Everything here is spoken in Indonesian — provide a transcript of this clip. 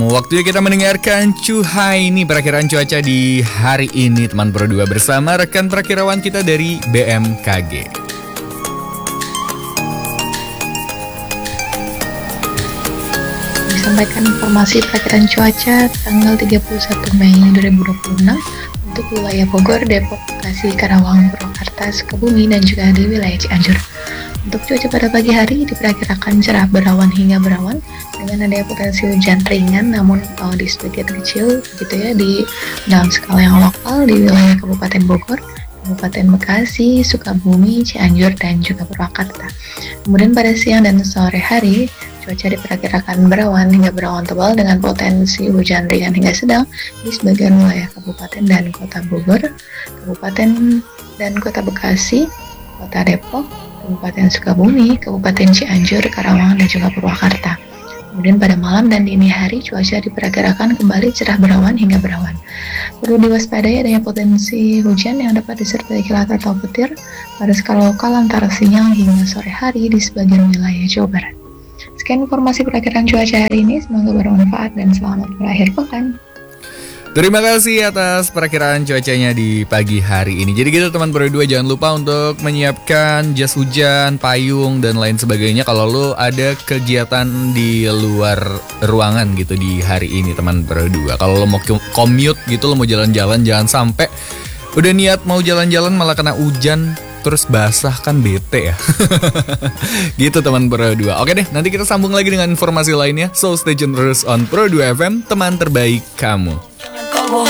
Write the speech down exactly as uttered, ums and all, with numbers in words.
Waktunya kita mendengarkan Cuhai ini perakiraan cuaca di hari ini teman Pro dua bersama rekan perakirawan kita dari B M K G. Disampaikan informasi perakiraan cuaca tanggal tiga puluh satu Mei dua ribu dua puluh enam untuk wilayah Bogor, Depok, Bekasi, Karawang, Purwakarta, Sukabumi, dan juga di wilayah Cianjur. Untuk cuaca pada pagi hari diperkirakan cerah berawan hingga berawan dengan adanya potensi hujan ringan namun uh, di sebagian kecil gitu ya di dalam skala yang lokal di wilayah Kabupaten Bogor, Kabupaten Bekasi, Sukabumi, Cianjur, dan juga Purwakarta. Kemudian pada siang dan sore hari cuaca diperkirakan berawan hingga berawan tebal dengan potensi hujan ringan hingga sedang di sebagian wilayah Kabupaten dan Kota Bogor, Kabupaten dan Kota Bekasi, Kota Depok, Kabupaten Sukabumi, Kabupaten Cianjur, Karawang, dan juga Purwakarta. Kemudian pada malam dan dini hari cuaca diperkirakan kembali cerah berawan hingga berawan. Perlu diwaspadai adanya potensi hujan yang dapat disertai kilat atau petir pada skala lokal antara siang hingga sore hari di sebagian wilayah Jawa Barat. Sekian informasi perakiraan cuaca hari ini, semoga bermanfaat dan selamat berakhir pekan. Terima kasih atas perakiraan cuacanya di pagi hari ini. Jadi gitu teman Pro dua, jangan lupa untuk menyiapkan jas hujan, payung, dan lain sebagainya kalau lo ada kegiatan di luar ruangan gitu di hari ini teman Pro dua. Kalau lo mau commute gitu, lo mau jalan-jalan, jangan sampai udah niat mau jalan-jalan malah kena hujan terus basah, kan bete ya. Gitu teman Pro dua. Oke deh, nanti kita sambung lagi dengan informasi lainnya. So stay tune terus on Pro dua F M, teman terbaik kamu.